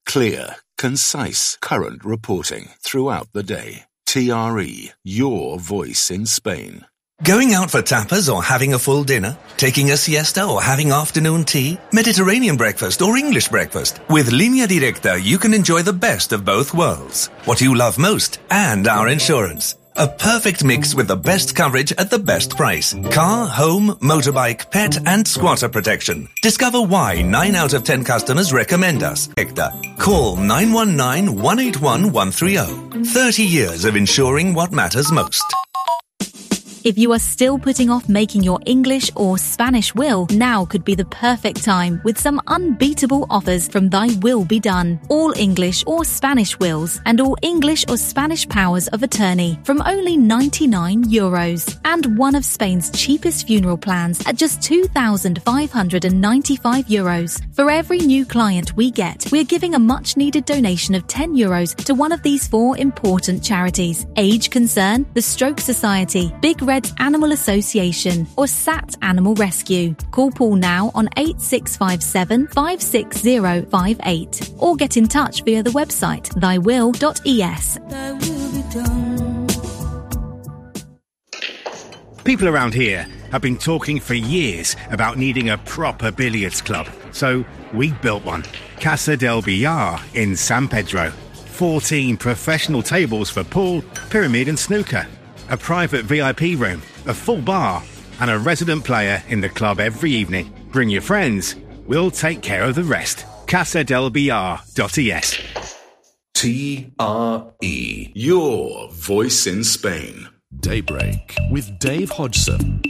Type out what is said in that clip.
Clear, concise, current reporting throughout the day. TRE, your voice in Spain. Going out for tapas or having a full dinner? Taking a siesta or having afternoon tea? Mediterranean breakfast or English breakfast? With Línea Directa, you can enjoy the best of both worlds. What you love most and our insurance. A perfect mix with the best coverage at the best price. Car, home, motorbike, pet and squatter protection. Discover why 9 out of 10 customers recommend us. Call 919-181-130. 30 years of insuring what matters most. If you are still putting off making your English or Spanish will, now could be the perfect time with some unbeatable offers from Thy Will Be Done. All English or Spanish wills and all English or Spanish powers of attorney from only €99. And one of Spain's cheapest funeral plans at just €2,595. For every new client we get, we're giving a much-needed donation of €10 to one of these 4 important charities. Age Concern, the Stroke Society, Big Red's Animal Association or SAT Animal Rescue. Call Paul now on 8657 56058 or get in touch via the website thywill.es. People around here have been talking for years about needing a proper billiards club, so we built one. Casa del Billar in San Pedro. 14 professional tables for pool, pyramid and snooker. A private VIP room, a full bar, and a resident player in the club every evening. Bring your friends. We'll take care of the rest. casadelbillar.es. TRE, your voice in Spain. Daybreak with Dave Hodgson.